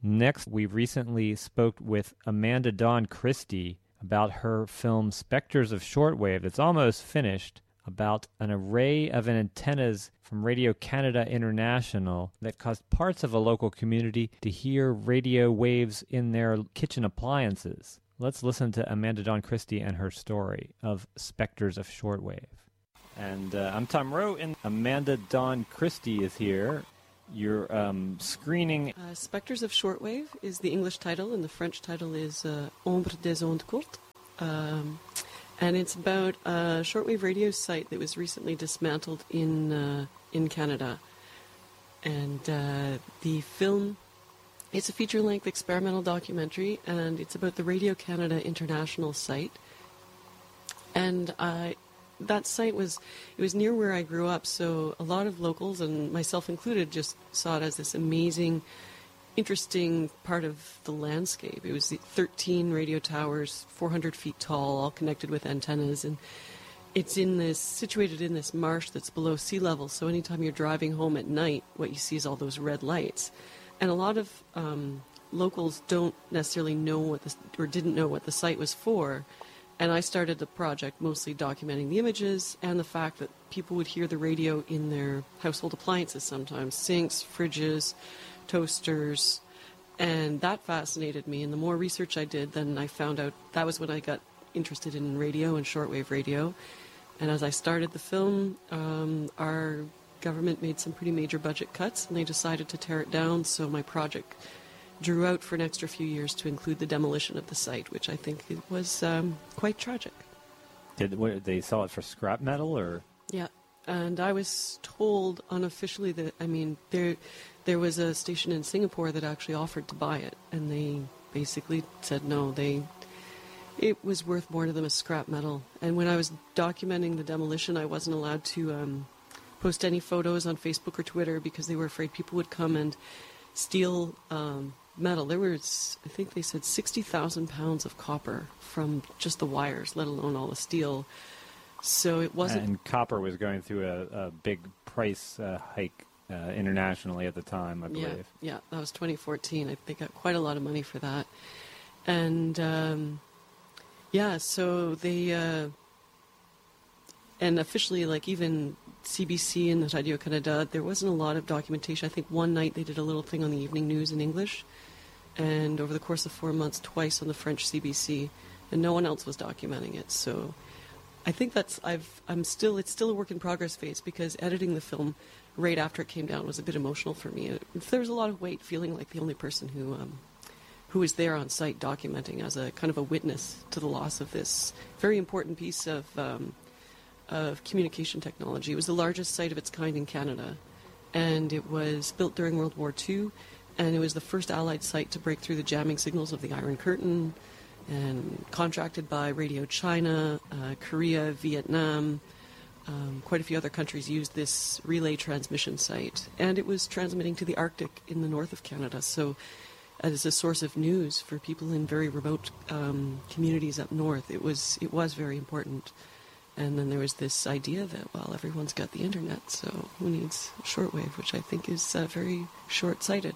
Next, we recently spoke with Amanda Dawn Christie about her film Spectres of Shortwave that's almost finished, about an array of antennas from Radio-Canada International that caused parts of a local community to hear radio waves in their kitchen appliances. Let's listen to Amanda Dawn Christie and her story of Spectres of Shortwave. And I'm Tom Rowe, and Amanda Dawn Christie is here. You're screening... Spectres of Shortwave is the English title, and the French title is Ombre des ondes courtes. And it's about a shortwave radio site that was recently dismantled in Canada. And the film, it's a feature-length experimental documentary, and it's about the Radio-Canada International site. And that site was near where I grew up, so a lot of locals, and myself included, just saw it as this amazing, interesting part of the landscape. It was 13 radio towers, 400 feet tall, all connected with antennas, and it's situated in this marsh that's below sea level, so anytime you're driving home at night, what you see is all those red lights. And a lot of locals don't necessarily know didn't know what the site was for. And I started the project mostly documenting the images and the fact that people would hear the radio in their household appliances sometimes, sinks, fridges, toasters, and that fascinated me. And the more research I did, then I found out that was when I got interested in radio and shortwave radio. And as I started the film, our government made some pretty major budget cuts, and they decided to tear it down, so my project drew out for an extra few years to include the demolition of the site, which I think it was quite tragic. They sell it for scrap metal, or? Yeah, and I was told unofficially that, there was a station in Singapore that actually offered to buy it, and they basically said no, it was worth more to them as scrap metal. And when I was documenting the demolition, I wasn't allowed to post any photos on Facebook or Twitter because they were afraid people would come and steal metal. There was, I think they said, 60,000 pounds of copper from just the wires, let alone all the steel. So it wasn't... And copper was going through a big price hike internationally at the time, I believe. Yeah, that was 2014. They got quite a lot of money for that. And, so they... and officially, like even CBC and Radio-Canada, there wasn't a lot of documentation. I think one night they did a little thing on the evening news in English, and over the course of 4 months, twice on the French CBC, and no one else was documenting it. So I think it's still a work in progress phase, because editing the film right after it came down was a bit emotional for me. There was a lot of weight, feeling like the only person who was there on site documenting as a kind of a witness to the loss of this very important piece of communication technology. It was the largest site of its kind in Canada, and it was built during World War II, and it was the first Allied site to break through the jamming signals of the Iron Curtain, and contracted by Radio China, Korea, Vietnam. Quite a few other countries used this relay transmission site, and it was transmitting to the Arctic in the north of Canada, so as a source of news for people in very remote communities up north, it was very important. And then there was this idea that, well, everyone's got the internet, so who needs shortwave, which I think is very short-sighted.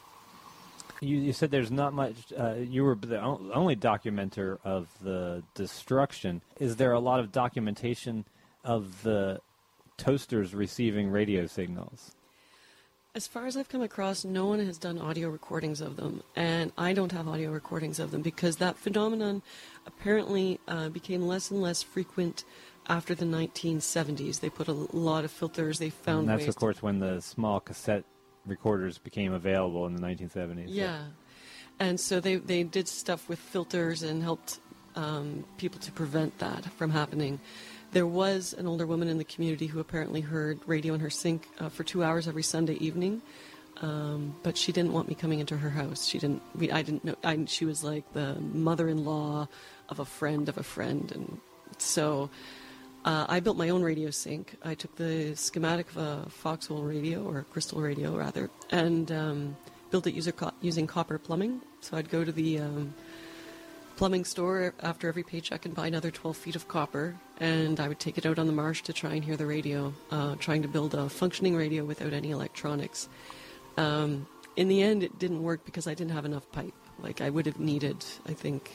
You said there's not much, you were the only documenter of the destruction. Is there a lot of documentation of the toasters receiving radio signals? As far as I've come across, no one has done audio recordings of them, and I don't have audio recordings of them because that phenomenon apparently became less and less frequent after the 1970s. They put a lot of filters. They found ways. And that's, of course, when the small cassette recorders became available in the 1970s. Yeah. And so they did stuff with filters and helped people to prevent that from happening. There was an older woman in the community who apparently heard radio in her sink for 2 hours every Sunday evening, but she didn't want me coming into her house. I didn't know. She was like the mother-in-law of a friend, and so I built my own radio sink. I took the schematic of a Foxhole radio, or a Crystal radio rather, and built it using copper plumbing. So I'd go to the plumbing store after every paycheck and buy another 12 feet of copper, and I would take it out on the marsh to try and hear the radio, trying to build a functioning radio without any electronics. in the end, it didn't work because I didn't have enough pipe. Like, I would have needed, I think,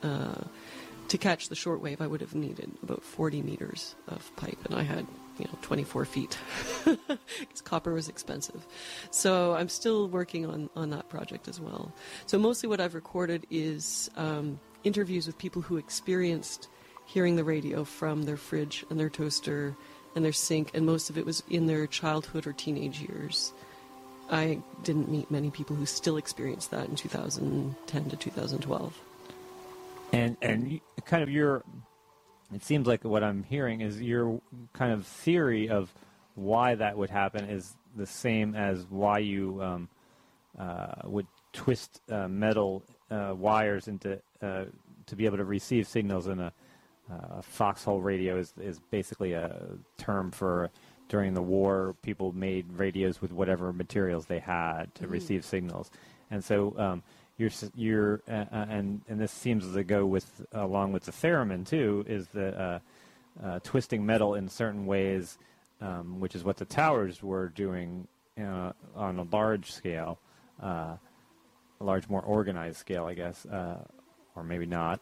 to catch the shortwave, I would have needed about 40 meters of pipe, and I had, 24 feet, because copper was expensive. So I'm still working on that project as well. So mostly what I've recorded is interviews with people who experienced hearing the radio from their fridge and their toaster and their sink, and most of it was in their childhood or teenage years. I didn't meet many people who still experienced that in 2010 to 2012. And kind of it seems like what I'm hearing is your kind of theory of why that would happen is the same as why you would twist metal wires into to be able to receive signals in a foxhole radio is basically a term for during the war people made radios with whatever materials they had to receive signals, and so you're and this seems to go along with the theremin too, is the twisting metal in certain ways, which is what the towers were doing on a large scale, a large, more organized scale, I guess, or maybe not,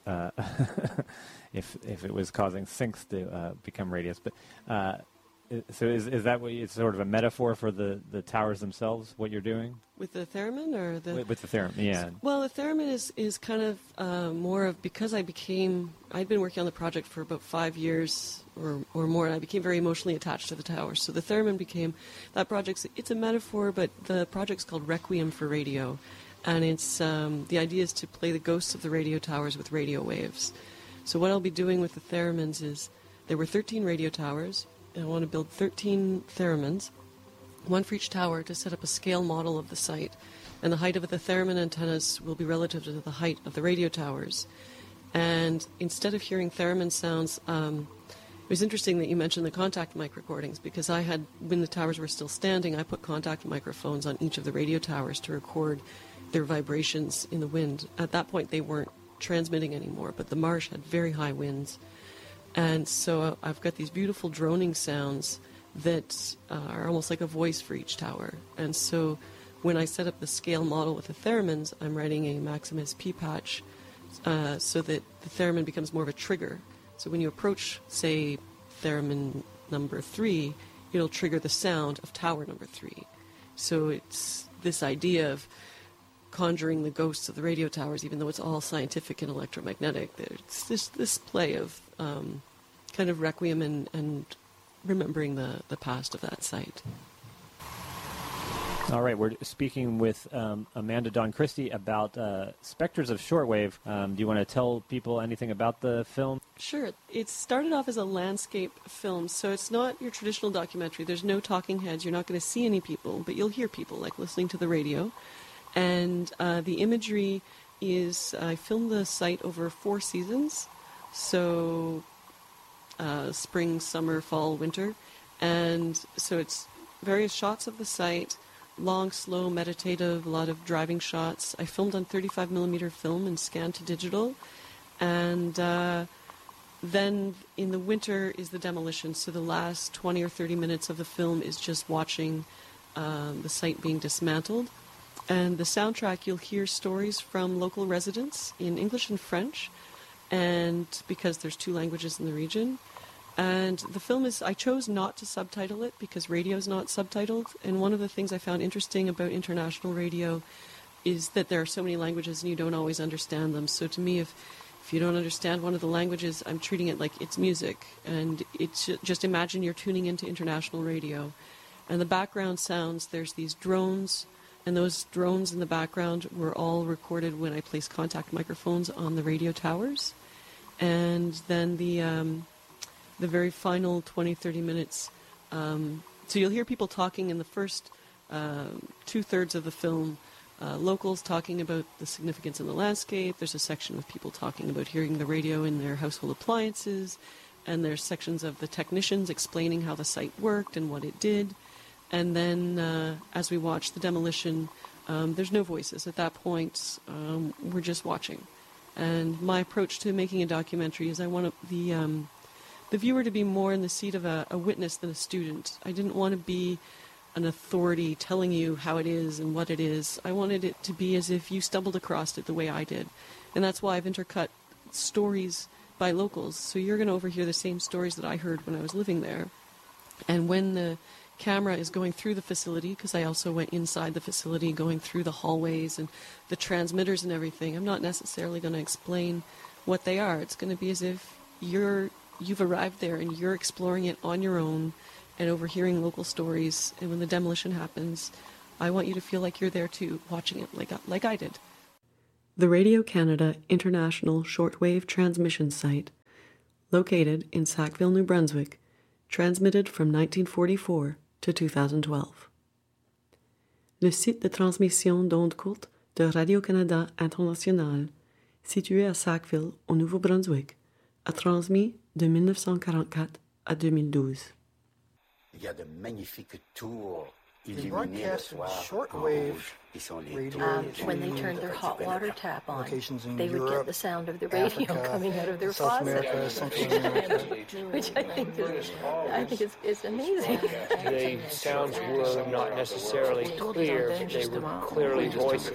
if it was causing sinks to become radios. But so is that what it's sort of a metaphor for the towers themselves, what you're doing? With the theremin or the... With the theremin, yeah. Well, the theremin is kind of more of, because I'd been working on the project for about 5 years or more, and I became very emotionally attached to the towers. So the theremin became, that project's, it's a metaphor, but the project's called Requiem for Radio. And it's, the idea is to play the ghosts of the radio towers with radio waves. So what I'll be doing with the theremins is, there were 13 radio towers, and I want to build 13 theremins, one for each tower, to set up a scale model of the site. And the height of the theremin antennas will be relative to the height of the radio towers. And instead of hearing theremin sounds, it was interesting that you mentioned the contact mic recordings, because when the towers were still standing, I put contact microphones on each of the radio towers to record their vibrations in the wind. At that point, they weren't transmitting anymore, but the marsh had very high winds. And so I've got these beautiful droning sounds that are almost like a voice for each tower. And so when I set up the scale model with the theremins, I'm writing a Maximus P patch so that the theremin becomes more of a trigger. So when you approach, say, theremin number 3, it'll trigger the sound of tower number 3. So it's this idea of conjuring the ghosts of the radio towers, even though it's all scientific and electromagnetic. It's this play of kind of requiem and remembering the past of that site. All right, we're speaking with Amanda Dawn Christie about Spectres of Shortwave. Do you want to tell people anything about the film? Sure. It started off as a landscape film, so it's not your traditional documentary. There's no talking heads. You're not going to see any people, but you'll hear people, like listening to the radio. And the imagery is, I filmed the site over 4 seasons, so spring, summer, fall, winter. And so it's various shots of the site, long, slow, meditative, a lot of driving shots. I filmed on 35mm film and scanned to digital. And then in the winter is the demolition. So the last 20 or 30 minutes of the film is just watching the site being dismantled. And the soundtrack, you'll hear stories from local residents in English and French, and because there's 2 languages in the region. And the film I chose not to subtitle it because radio's not subtitled. And one of the things I found interesting about international radio is that there are so many languages and you don't always understand them. So to me, if you don't understand one of the languages, I'm treating it like it's music. And it's just imagine you're tuning into international radio. And the background sounds, there's these drones, and those drones in the background were all recorded when I placed contact microphones on the radio towers. And then the very final 20, 30 minutes, so you'll hear people talking in the first 2/3 of the film, locals talking about the significance in the landscape. There's a section of people talking about hearing the radio in their household appliances, and there's sections of the technicians explaining how the site worked and what it did. And then as we watch the demolition, there's no voices. At that point, we're just watching. And my approach to making a documentary is I want the viewer to be more in the seat of a witness than a student. I didn't want to be an authority telling you how it is and what it is. I wanted it to be as if you stumbled across it the way I did. And that's why I've intercut stories by locals. So you're going to overhear the same stories that I heard when I was living there. And when the camera is going through the facility, because I also went inside the facility, going through the hallways and the transmitters and everything, I'm not necessarily going to explain what they are. It's going to be as if you've arrived there and you're exploring it on your own and overhearing local stories. And when the demolition happens, I want you to feel like you're there too, watching it like I did. The Radio Canada International Shortwave Transmission Site, located in Sackville, New Brunswick, transmitted from 1944 to 2012. Le site de transmission d'ondes courtes de Radio-Canada International, situé à Sackville, au Nouveau-Brunswick, a transmis de 1944 à 2012. Il y a de magnifiques tours They illuminées le broadcast soir en shortwave rouge, qui sont les radio tours. When they turned their hot water tap on, locations in they would get Europe, the sound of the radio Africa, coming out of their South faucet, America, Central America. which I think is amazing. The sounds were not necessarily clear, but they were clearly voices.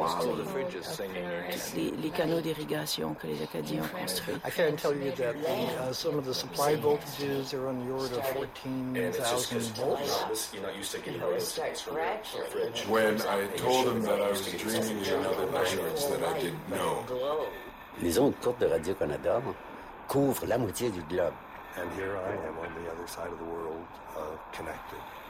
Les canaux d'irrigation que les Acadiens ont construits. I can tell you that some of the supply voltages are on the order of 14,000 volts. When I told him that I was dreaming in another language that I didn't know. Les ondes courtes de Radio-Canada couvrent la moitié du globe. And here I am on the other side of the world, connected.